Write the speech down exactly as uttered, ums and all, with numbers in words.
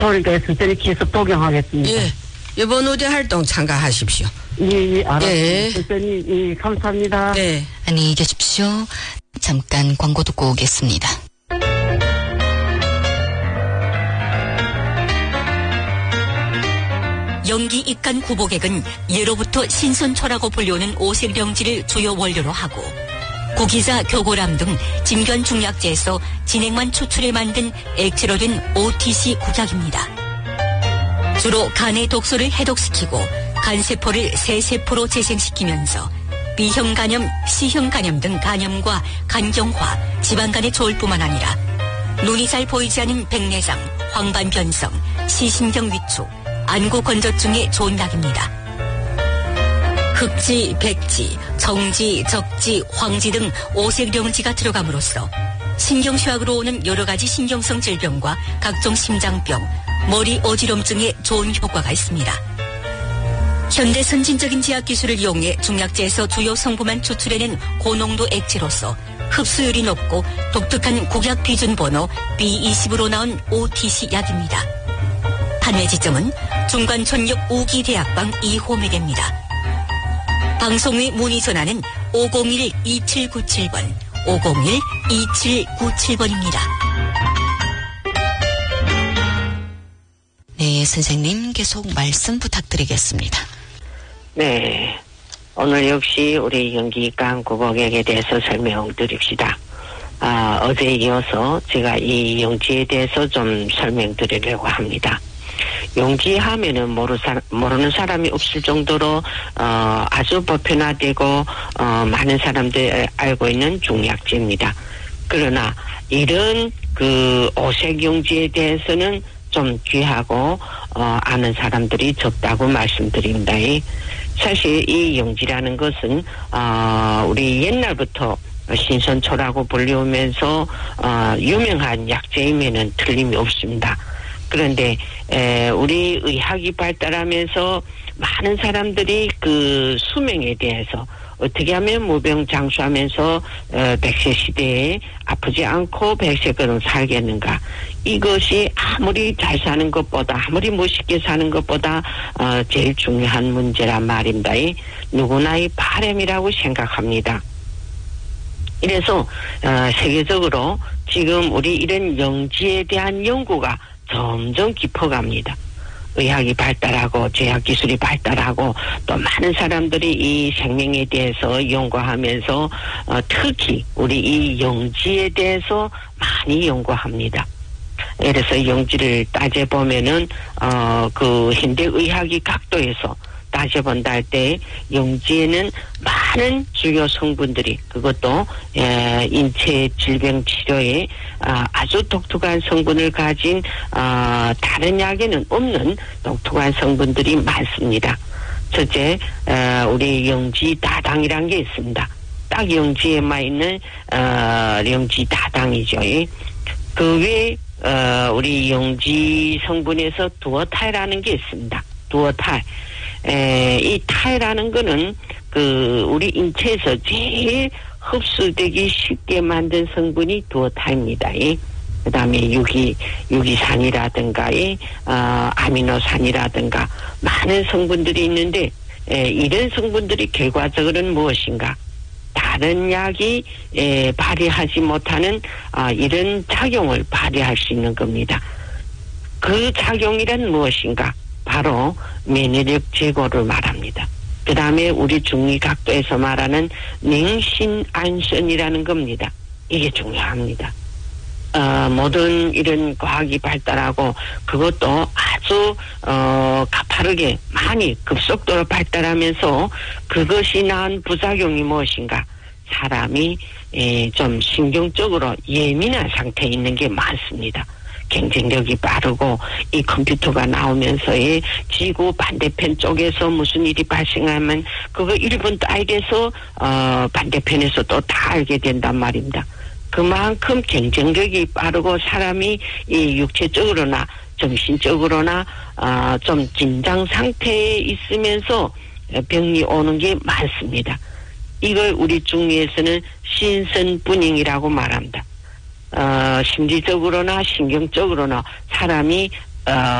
그러니까 선생님 계속 동경하겠습니다. 예. 이번 우대 활동 참가하십시오. 예, 예, 알았습니다. 예. 선생님, 예, 감사합니다. 네. 안녕히 계십시오. 잠깐 광고 듣고 오겠습니다. 연기 입간 구보객은 예로부터 신선초라고 불리우는 오색령지를 주요 원료로 하고 고기자, 교고람 등 진변 중약재에서 진액만 추출해 만든 액체로 된 오티씨 국약입니다. 주로 간의 독소를 해독시키고 간세포를 새세포로 재생시키면서 B형 간염, C형 간염 등 간염과 간경화, 지방간에 좋을 뿐만 아니라 눈이 잘 보이지 않은 백내장, 황반변성, 시신경 위축, 안구 건조증에 좋은 약입니다. 흑지, 백지, 정지, 적지, 황지 등 오색령지가 들어감으로써 신경쇠약으로 오는 여러 가지 신경성 질병과 각종 심장병, 머리 어지럼증에 좋은 효과가 있습니다. 현대 선진적인 제약 기술을 이용해 중약재에서 주요 성분만 추출해낸 고농도 액체로서 흡수율이 높고 독특한 국약 비준 번호 비 이십으로 나온 오티씨 약입니다. 판매 지점은 중관촌역 우기대학방 이 호 매대입니다. 방송의 문의 전화는 오공일 이칠구칠 번, 오공일 이칠구칠 번입니다. 네, 선생님 계속 말씀 부탁드리겠습니다. 네, 오늘 역시 우리 연기관 구보객에 대해서 설명드립시다. 아, 어제에 이어서 제가 이 용지에 대해서 좀 설명드리려고 합니다. 용지 하면은 모르 사, 모르는 사람이 없을 정도로 어, 아주 보편화되고 어, 많은 사람들이 알고 있는 중약재입니다. 그러나 이런 그 오색 용지에 대해서는 좀 귀하고 어, 아는 사람들이 적다고 말씀드립니다. 사실 이 용지라는 것은 어, 우리 옛날부터 신선초라고 불리우면서 어, 유명한 약재임에는 틀림이 없습니다. 그런데 에, 우리 의학이 발달하면서 많은 사람들이 그 수명에 대해서 어떻게 하면 무병장수하면서 어, 백세 시대에 아프지 않고 백세그럼 살겠는가. 이것이 아무리 잘 사는 것보다 아무리 멋있게 사는 것보다 어, 제일 중요한 문제란 말입니다. 누구나의 바람이라고 생각합니다. 이래서 어, 세계적으로 지금 우리 이런 영지에 대한 연구가 점점 깊어갑니다. 의학이 발달하고 제약기술이 발달하고 또 많은 사람들이 이 생명에 대해서 연구하면서 어, 특히 우리 이 영지에 대해서 많이 연구합니다. 그래서 영지를 따져보면은 어, 그 현대의학의 각도에서 따져본다 할 때 영지에는 많은 주요 성분들이 그것도 에, 인체 질병 치료에 아, 아주 독특한 성분을 가진 아, 다른 약에는 없는 독특한 성분들이 많습니다. 첫째 에, 우리 영지 다당이라는 게 있습니다. 딱 영지에만 있는 어, 영지 다당이죠. 그 외에 어, 우리 영지 성분에서 두어탈이라는 게 있습니다. 두어탈. 에, 이 탈이라는 거는 그 우리 인체에서 제일 흡수되기 쉽게 만든 성분이 두어탈입니다. 그 다음에 유기, 유기산이라든가, 어, 아미노산이라든가 많은 성분들이 있는데 에, 이런 성분들이 결과적으로는 무엇인가? 다른 약이 에, 발휘하지 못하는 아, 이런 작용을 발휘할 수 있는 겁니다. 그 작용이란 무엇인가? 바로 면역력 제고를 말합니다. 그 다음에 우리 중의각도에서 말하는 냉신안선이라는 겁니다. 이게 중요합니다. 어, 모든 이런 과학이 발달하고 그것도 아주 어, 가파르게 많이 급속도로 발달하면서 그것이 낳은 부작용이 무엇인가? 사람이 에, 좀 신경적으로 예민한 상태에 있는 게 많습니다. 경쟁력이 빠르고 이 컴퓨터가 나오면서의 지구 반대편 쪽에서 무슨 일이 발생하면 그거 일 분도 안 돼서 어, 반대편에서 또 다 알게 된단 말입니다. 그만큼 경쟁력이 빠르고 사람이 이 육체적으로나 정신적으로나 어, 좀 긴장 상태에 있으면서 병이 오는 게 많습니다. 이걸 우리 중의에서는 신선분잉이라고 말합니다. 어, 심리적으로나 신경적으로나 사람이 어,